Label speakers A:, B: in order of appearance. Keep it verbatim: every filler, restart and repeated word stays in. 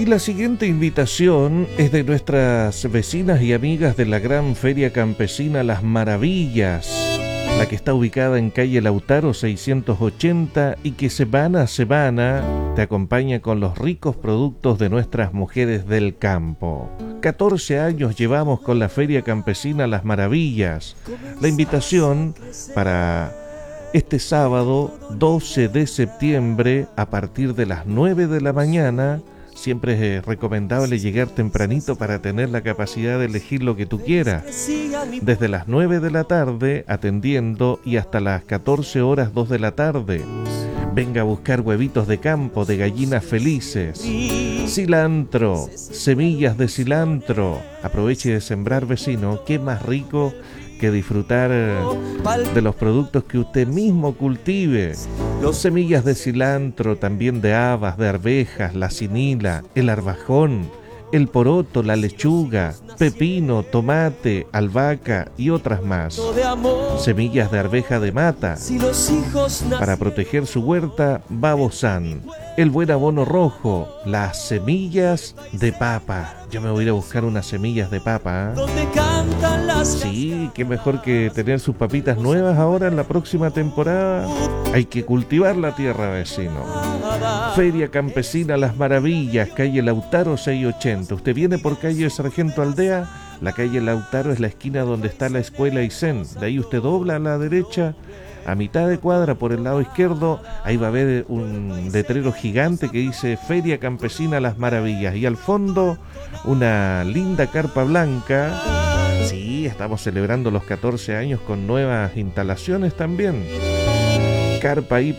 A: la siguiente invitación es de nuestras vecinas y amigas de la gran Feria Campesina Las Maravillas, la que está ubicada en calle Lautaro seiscientos ochenta y que semana a semana te acompaña con los ricos productos de nuestras mujeres del campo. catorce años llevamos con la Feria Campesina Las Maravillas. La invitación para este sábado doce de septiembre a partir de las nueve de la mañana. Siempre es recomendable llegar tempranito para tener la capacidad de elegir lo que tú quieras. Desde las nueve de la tarde atendiendo y hasta las catorce horas dos de la tarde. Venga a buscar huevitos de campo, de gallinas felices, cilantro, semillas de cilantro. Aproveche de sembrar, vecino. Qué más rico que disfrutar de los productos que usted mismo cultive. Los semillas de cilantro, también de habas, de arvejas, la cinila, el arbajón, el poroto, la lechuga, pepino, tomate, albahaca y otras más. Semillas de arveja de mata. Para proteger su huerta, Babosan. El buen abono rojo, las semillas de papa. Yo me voy a ir a buscar unas semillas de papa. ¿eh? Sí, qué mejor que tener sus papitas nuevas ahora en la próxima temporada. Hay que cultivar la tierra, vecino. Feria Campesina Las Maravillas, calle Lautaro seiscientos ochenta. Usted viene por calle Sargento Aldea. La calle Lautaro es la esquina donde está la escuela Aysén. De ahí usted dobla a la derecha. A mitad de cuadra por el lado izquierdo, ahí va a haber un letrero gigante que dice Feria Campesina Las Maravillas. Y al fondo, una linda carpa blanca. Sí, estamos celebrando los catorce años con nuevas instalaciones también. Carpa ahí